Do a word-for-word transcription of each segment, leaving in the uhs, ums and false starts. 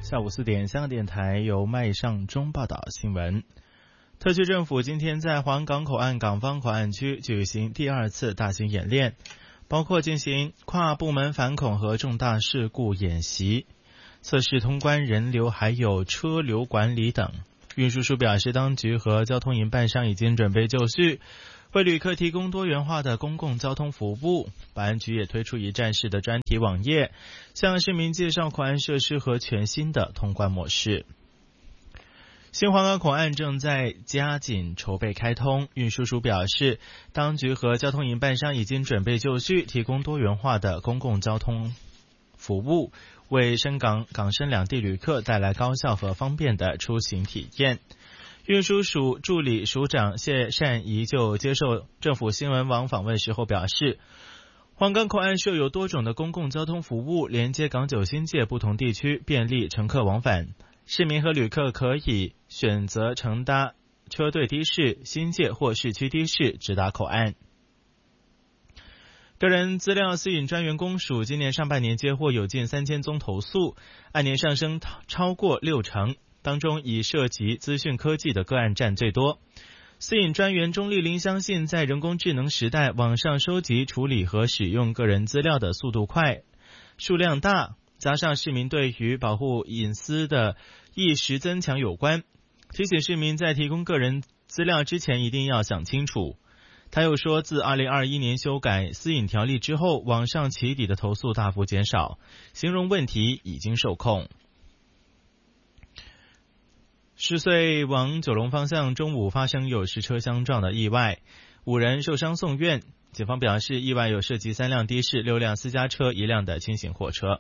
下午四点，香港电台由麦尚中报道新闻。特区政府今天在皇岗口岸港方口岸区举行第二次大型演练，包括进行跨部门反恐和重大事故演习，测试通关人流还有车流管理等。运输署表示，当局和交通营办商已经准备就绪，为旅客提供多元化的公共交通服务。保安局也推出一站式的专题网页，向市民介绍口岸设施和全新的通关模式。新皇岗口岸正在加紧筹备开通，运输署表示，当局和交通营办商已经准备就绪，提供多元化的公共交通服务，为深港、港深两地旅客带来高效和方便的出行体验。运输署助理署长谢善仪就接受政府新闻网访问时候表示，皇岗口岸设有多种的公共交通服务，连接港九新界不同地区，便利乘客往返。市民和旅客可以选择乘搭车队的士、新界或市区的士直达口岸。个人资料私隐专员公署今年上半年接获有近三千宗投诉，按年上升超过六成，当中以涉及资讯科技的个案占最多。私隐专员钟丽玲相信，在人工智能时代，网上收集、处理和使用个人资料的速度快、数量大，加上市民对于保护隐私的意识增强有关，提醒市民在提供个人资料之前一定要想清楚。他又说，自二零二一年修改私隐条例之后，网上起底的投诉大幅减少，形容问题已经受控。十岁往九龙方向中午发生有失车相撞的意外，五人受伤送院。警方表示，意外有涉及三辆的士、六辆私家车、一辆的轻型货车。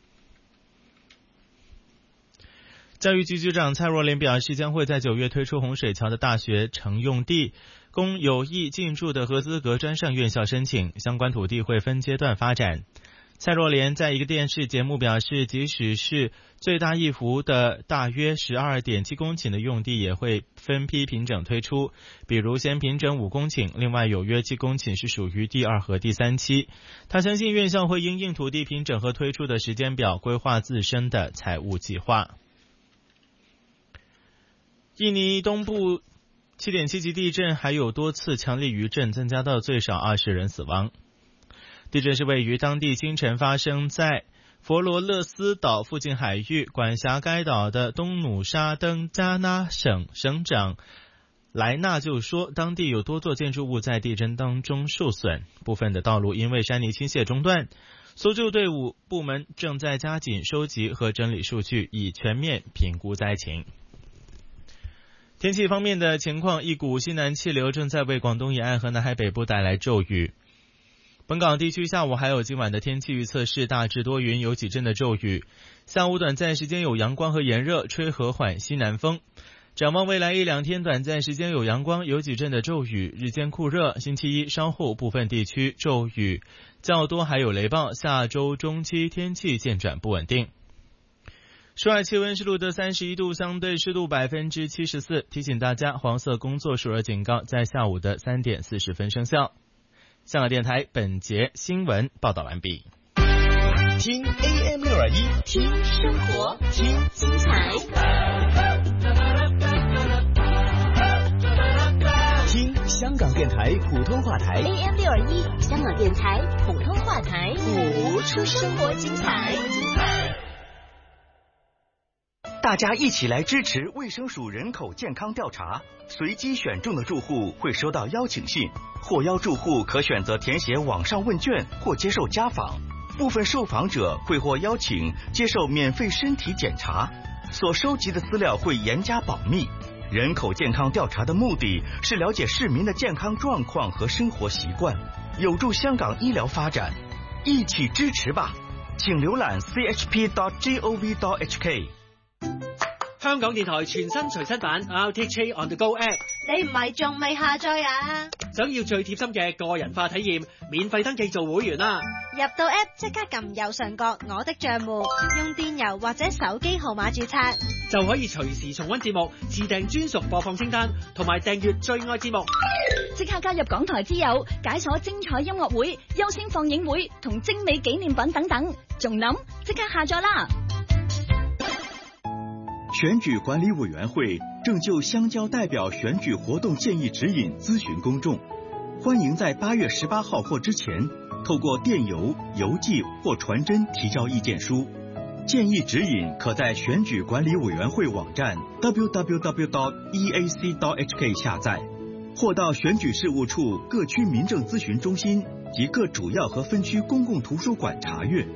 教育局局长蔡若莲表示，将会在九月推出洪水桥的大学城用地，供有意进驻的合资格专上院校申请，相关土地会分阶段发展。蔡若莲在一个电视节目表示，即使是最大一幅的大约 十二点七公顷的用地，也会分批平整推出，比如先平整五公顷，另外有约七公顷是属于第二和第三期。他相信院校会因应土地平整和推出的时间表，规划自身的财务计划。印尼东部 七点七 级地震还有多次强力余震，增加到最少二十人死亡。地震是位于当地清晨发生在佛罗勒斯岛附近海域，管辖该岛的东努沙登加纳省省长莱纳就说，当地有多座建筑物在地震当中受损，部分的道路因为山泥倾泻中断。搜救队伍部门正在加紧收集和整理数据，以全面评估灾情。天气方面的情况，一股西南气流正在为广东沿岸和南海北部带来骤雨。本港地区下午还有今晚的天气预测是大致多云，有几阵的骤雨，下午短暂时间有阳光和炎热，吹和缓西南风。展望未来一两天，短暂时间有阳光，有几阵的骤雨，日间酷热。星期一稍后部分地区骤雨较多，还有雷暴。下周中期天气渐转不稳定。室外气温是录得三十一度，相对湿度百分之七十四。提醒大家，黄色工作暑热警告在下午的三点四十分生效。香港电台本节新闻报道完毕。 听 A M 六二一， 听生活，听精彩， 听香港电台普通话台 A M 六二一，香港电台普通话台， 谱出生活精彩。 大家一起来支持卫生署人口健康调查，随机选中的住户会收到邀请信，获邀住户可选择填写网上问卷或接受家访，部分受访者会获邀请接受免费身体检查，所收集的资料会严加保密。人口健康调查的目的是了解市民的健康状况和生活习惯，有助香港医疗发展，一起支持吧！请瀏覽 c h p dot gov dot h k。 香港電台全新隨身版 R T H On The Go App， 你唔係仲未下載啊？ 想要最貼心嘅個人化體驗，免費登記做會員啦！ 入到 App 即刻撳右上角我的帳戶，用電郵或者手機號碼註冊， 就可以隨時重溫節目，自訂專屬播放清單，同埋訂閱最愛節目。 即刻加入港台之友，解鎖精彩音樂會、優先放映會同精美紀念品等等，仲諗即刻下載啦！ 选举管理委员会正就乡郊代表选举活动建议指引咨询公众，欢迎在八月十八号或之前透过电邮、邮寄或传真提交意见书。建议指引可在选举管理委员会网站 double-u double-u double-u 点 e a c 点 h k 下载，或到选举事务处各区民政咨询中心及各主要和分区公共图书馆查阅。